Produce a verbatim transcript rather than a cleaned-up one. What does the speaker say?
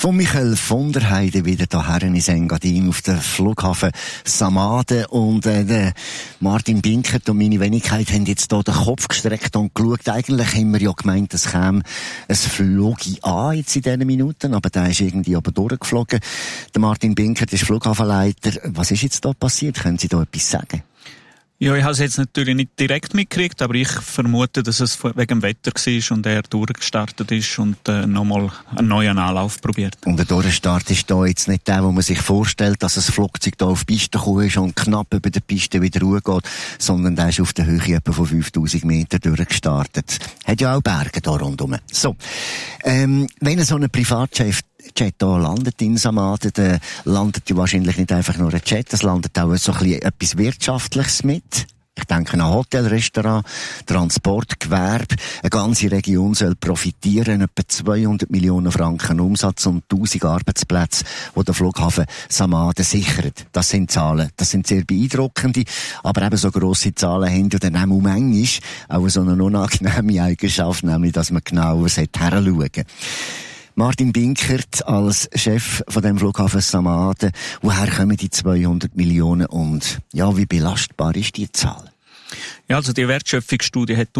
Von Michael von der Heide wieder hierher in Engadin auf den Flughafen Samaden. Und äh, der Martin Binkert und meine Wenigkeit haben jetzt hier den Kopf gestreckt und geschaut. Eigentlich haben wir ja gemeint, es käme ein Flogi an jetzt in diesen Minuten, aber der ist irgendwie aber durchgeflogen. Der Martin Binkert ist Flughafenleiter. Was ist jetzt da passiert? Können Sie da etwas sagen? Ja, ich habe es jetzt natürlich nicht direkt mitgekriegt, aber ich vermute, dass es wegen dem Wetter war und er durchgestartet ist und äh, nochmal einen neuen Anlauf probiert. Und der Durchstart ist da jetzt nicht der, wo man sich vorstellt, dass ein Flugzeug da auf die Piste gekommen ist und knapp über der Piste wieder ruhig, sondern der ist auf der Höhe etwa von fünftausend Meter durchgestartet. Hat ja auch Berge da rundherum. So, ähm, wenn so ein Privatjet Jet da landet in Samaden, dann landet ja wahrscheinlich nicht einfach nur ein Jet, es landet auch so ein bisschen etwas Wirtschaftliches mit. Ich denke an Hotel, Restaurant, Transport, Gewerbe. Eine ganze Region soll profitieren. Etwa zweihundert Millionen Franken Umsatz und tausend Arbeitsplätze, die der Flughafen Samaden sichert. Das sind Zahlen. Das sind sehr beeindruckende. Aber eben so grosse Zahlen haben ja dann auch manchmal auch so eine unangenehme Eigenschaft, nämlich, dass man genauer hinschauen sollte. Martin Binkert als Chef von dem Flughafen Samaden. Woher kommen die zweihundert Millionen und ja, wie belastbar ist die Zahl? Ja, also die Wertschöpfungsstudie hat